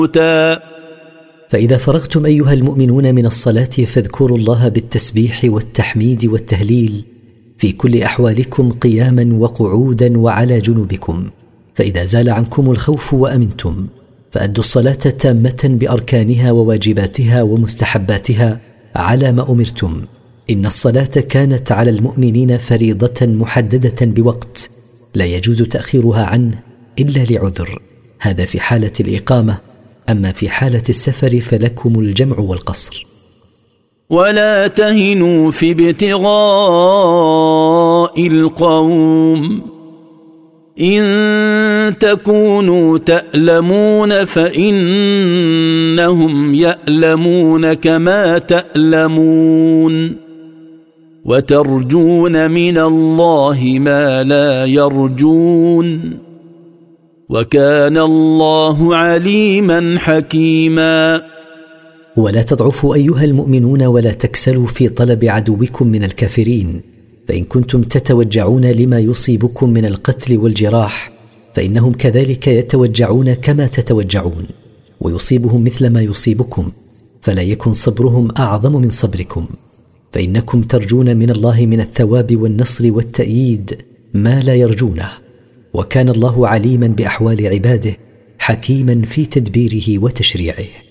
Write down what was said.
فإذا فرغتم أيها المؤمنون من الصلاة فاذكروا الله بالتسبيح والتحميد والتهليل في كل أحوالكم قياما وقعودا وعلى جنوبكم. فإذا زال عنكم الخوف وأمنتم فأدوا الصلاة تامة بأركانها وواجباتها ومستحباتها على ما أمرتم. إن الصلاة كانت على المؤمنين فريضة محددة بوقت لا يجوز تأخيرها عنه إلا لعذر، هذا في حالة الإقامة، أما في حالة السفر فلكم الجمع والقصر. ولا تهنوا في ابتغاء القوم إن تكونوا تألمون فإنهم يألمون كما تألمون وترجون من الله ما لا يرجون وكان الله عليما حكيما. ولا تضعفوا أيها المؤمنون ولا تكسلوا في طلب عدوكم من الكافرين، فإن كنتم تتوجعون لما يصيبكم من القتل والجراح فإنهم كذلك يتوجعون كما تتوجعون ويصيبهم مثل ما يصيبكم، فلا يكن صبرهم أعظم من صبركم، فإنكم ترجون من الله من الثواب والنصر والتأييد ما لا يرجونه، وكان الله عليما بأحوال عباده حكيما في تدبيره وتشريعه.